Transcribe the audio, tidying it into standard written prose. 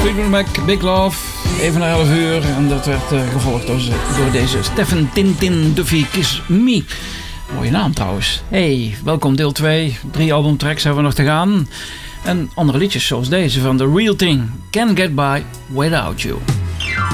Fleetwood Mac, Big Love, even na 11 uur. En dat werd gevolgd door deze Stephen Tintin Duffy Kiss Me. Mooie naam trouwens. Hey, welkom deel 2. 3 albumtracks hebben we nog te gaan. En andere liedjes zoals deze van The Real Thing, Can't Get By Without You.